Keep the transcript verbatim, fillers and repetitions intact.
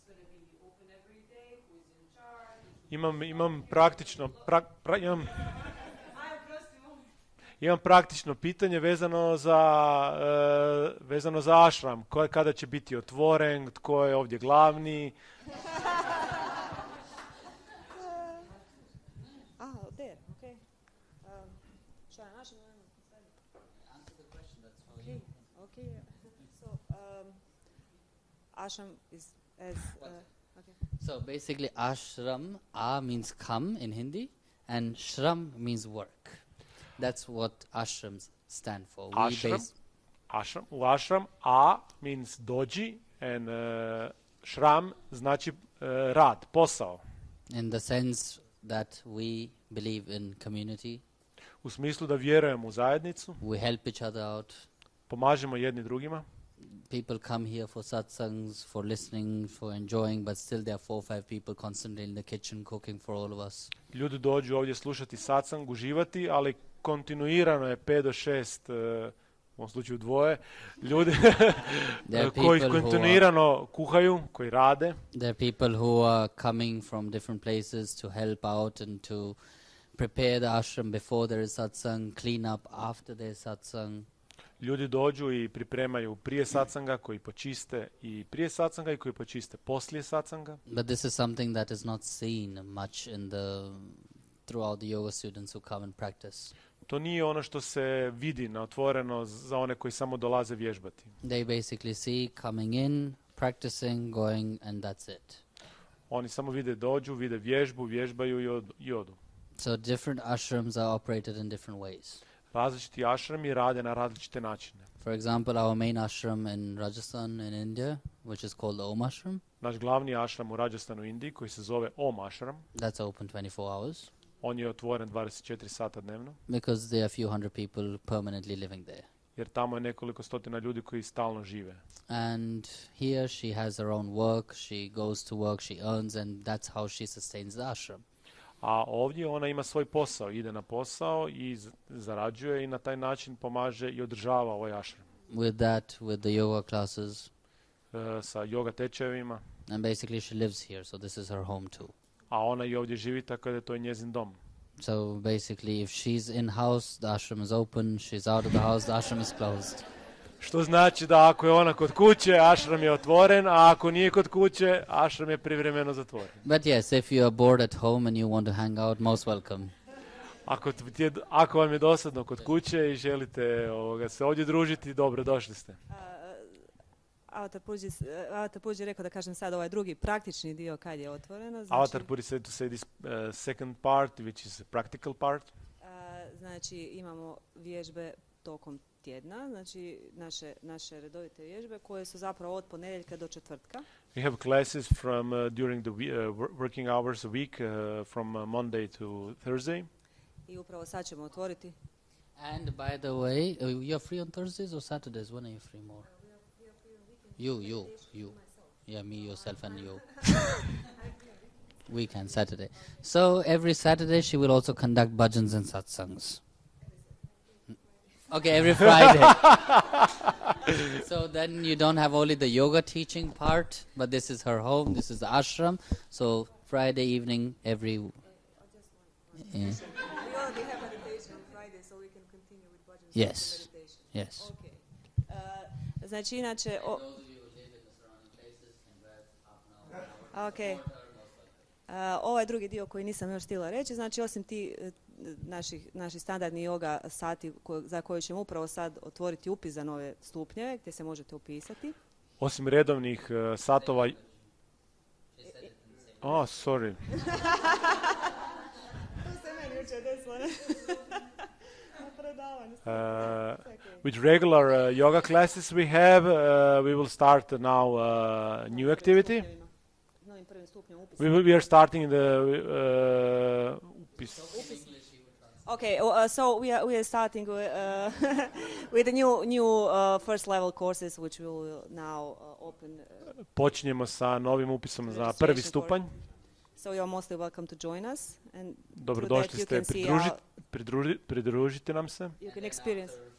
Imam, imam praktično, pra, pra, imam, imam praktično pitanje vezano za, uh, vezano za ashram. Ko, kada će biti otvoren, tko je ovdje glavni? Ah, there, okay. Um, shall I answer the question? That's okay. Okay. So, um, ashram is as. Uh, okay. So basically, ashram, a means come in Hindi, and shram means work. That's what ashrams stand for. We Ashram, base- ashram, u ashram, a means dođi, and uh, shram znači uh, rad, posao. in the sense that we believe in community, U smislu da vjerujemo u zajednicu, we help each other out. pomažemo jedni drugima. People come here for satsangs, for listening, for enjoying, but still there are four or five people constantly in the kitchen cooking for all of us. Ljudi dođu ovdje slušati satsang, uživati, ali kontinuirano je pet do šest, uh, u ovom slučaju dvoje, ljudi There are koji people who kontinuirano kuhaju, koji rade. There are people who are coming from different places to help out and to prepare the ashram before there is satsang, clean up after there is satsang. Ljudi dođu i pripremaju prije satsanga, koji počiste i prije satsanga i koji počiste poslije satsanga. But this is something that is not seen much in the throughout the yoga students who come and practice. To nije ono što se vidi na otvoreno za one koji samo dolaze vježbati. They basically see coming in, practicing, going, and that's it. Oni samo vide dođu, vide vježbu, vježbaju i odu. I odu. So different ashrams are operated in different ways. Različiti ašrami rade na različite načine. For example, our main ashram in Rajasthan in India, which is called the Om Ashram, Naš glavni ašram u Rajasthanu u Indiji, koji se zove Om ašram, that's open twenty-four hours on je otvoren dvadeset četiri sata dnevno, because there are a few hundred people permanently living there. jer tamo je nekoliko stotina ljudi koji stalno žive. And here she has her own work, she goes to work, she earns, and that's how she sustains the ashram. A ovdje ona ima svoj posao, ide na posao i z- zarađuje i na taj način pomaže i održava ovaj ašram. With that, with the yoga classes, E, sa yoga tečajevima, and basically she lives here, so this is her home too. a ona i ovdje živi, tako da je to njezin dom. So basically, if she's in house, the ashram is open. She's out of the house, the ashram is closed. Što znači da ako je ona kod kuće, ašram je otvoren, a ako nije kod kuće, ašram je privremeno zatvoren. But yes, if you are bored at home and you want to hang out, most welcome. Ako, t- ti je- ako vam je dosadno kod kuće i želite ovoga, se ovdje družiti, dobro, došli ste. Avatar Puđi, s- eh, Avatar Puđi je rekao da kažem sad ovaj drugi praktični dio kad je otvoreno. Znači, Avatar Puri said to say this uh, second part, which is a practical part. a, znači imamo vježbe tokom tjedna, znači naše, naše redovite vježbe koje su zapravo od ponedjeljka do četvrtka. We have classes from uh, during the we- uh, wor- working hours a week, uh, from uh, Monday to Thursday. I upravo sad ćemo otvoriti. And by the way, uh, you're free on Thursdays or Saturdays? When are you free more? You, you, you. Yeah, me, yourself, and you. Weekend, Saturday. So every Saturday she will also conduct bhajans and satsangs. Okay, every Friday. So then you don't have only the yoga teaching part, but this is her home, this is the ashram. So Friday evening, every... Yeah. We already have meditation on Friday, so we can continue with bhajans Yes. and meditation. Yes. Okay. Uh, znači inače... O, ok. Uh, ovaj drugi dio koji nisam još htjela reći, znači osim ti eh, naših, naših standardnih yoga sati ko, za koje ćemo upravo sad otvoriti upis za nove stupnjeve gdje se možete upisati. Osim redovnih uh, satova... Oh, sorry. To se meni jučer desilo, ne? Na predavanju. Uh, with regular uh, yoga classes we have, uh, we will start now uh, new activity. Novim prvim stupnjem upisa. We, will, we are starting the uh, upis. Okay, uh, so we are we are starting with, uh, with the new new uh, first level courses which will now uh, open. Uh, Počinjemo sa novim upisom za prvi stupanj. so you are mostly welcome to join us and through that Dobrodošli you ste, can see pridružit, our- pridruži, pridružite nam se. you can experience.